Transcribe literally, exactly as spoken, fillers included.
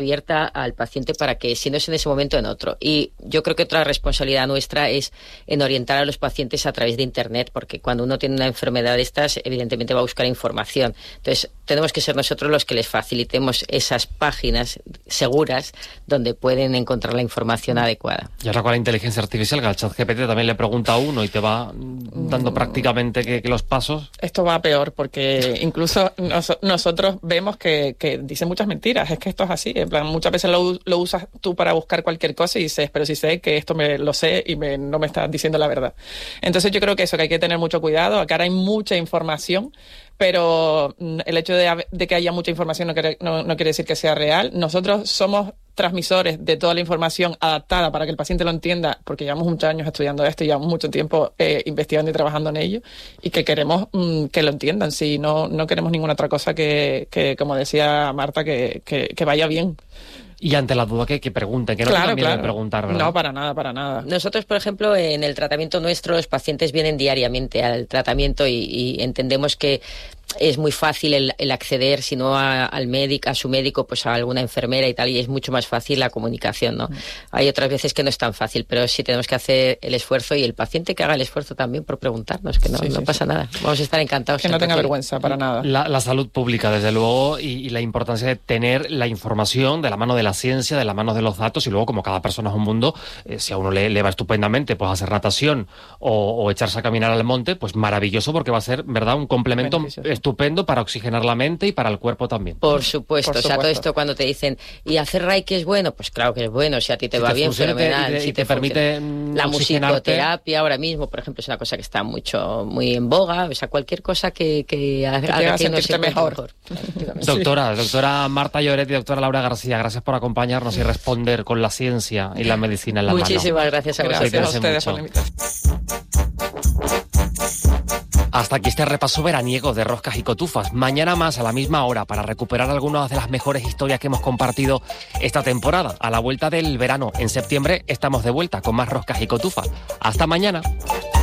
abierta al paciente para que, si no es en ese momento, en otro. Y yo creo que otra responsabilidad nuestra es en orientar a los pacientes a través de Internet, porque cuando uno tiene una enfermedad de estas, evidentemente va a buscar información. Entonces, tenemos que ser nosotros los que les facilitemos esas páginas seguras donde pueden encontrar la información adecuada. Y ahora con la inteligencia artificial, que al ChatGPT también le pregunta a uno y te va dando mm. prácticamente que, que los pasos. Esto va peor, porque incluso nos, nosotros vemos que, que dice muchas mentiras. Es que esto es así. En plan, muchas veces lo, lo usas tú para buscar cualquier cosa y dices, pero si sé que esto me lo sé y me, no me estás diciendo la verdad. Entonces yo creo que eso, que hay que tener mucho cuidado. Acá ahora hay mucha información, pero el hecho de, de que haya mucha información no quiere, no, no quiere decir que sea real. Nosotros somos transmisores de toda la información adaptada para que el paciente lo entienda, porque llevamos muchos años estudiando esto y llevamos mucho tiempo eh, investigando y trabajando en ello, y que queremos mm, que lo entiendan. Sí, no, no queremos ninguna otra cosa que, que como decía Marta, que, que, que vaya bien. Y ante la duda que, que pregunten, que no claro, tengan miedo claro. de preguntar, ¿verdad? No, para nada, para nada. Nosotros, por ejemplo, en el tratamiento nuestro, los pacientes vienen diariamente al tratamiento y, y entendemos que es muy fácil el, el acceder, si no a, al médico, a su médico, pues a alguna enfermera y tal, y es mucho más fácil la comunicación, ¿no? Mm. Hay otras veces que no es tan fácil, pero sí tenemos que hacer el esfuerzo, y el paciente que haga el esfuerzo también por preguntarnos, que no, sí, no sí, pasa sí. nada. Vamos a estar encantados. Que no tenga vergüenza, para nada. La, la salud pública, desde luego, y, y la importancia de tener la información de la mano de la ciencia, de la mano de los datos, y luego, como cada persona es un mundo, eh, si a uno le, le va estupendamente, pues hacer natación o, o echarse a caminar al monte, pues maravilloso, porque va a ser, ¿verdad?, un complemento estupendo para oxigenar la mente y para el cuerpo también. Por supuesto, Por o sea, supuesto. todo esto cuando te dicen, ¿y hacer Reiki es bueno? Pues claro que es bueno, si a ti te si va te bien, fenomenal. Te, y si te, te permite la musicoterapia ahora mismo, por ejemplo, es una cosa que está mucho muy en boga, o sea, cualquier cosa que, que haga que, que nos sienta mejor. mejor. Doctora, doctora Marta Lloret y doctora Laura García, gracias por acompañarnos y responder con la ciencia y la medicina en la Muchísimas mano. gracias a vosotros. Gracias a ustedes por la invitación. Hasta aquí este repaso veraniego de Roscas y Cotufas. Mañana más a la misma hora para recuperar algunas de las mejores historias que hemos compartido esta temporada. A la vuelta del verano, en septiembre, estamos de vuelta con más Roscas y Cotufas. Hasta mañana.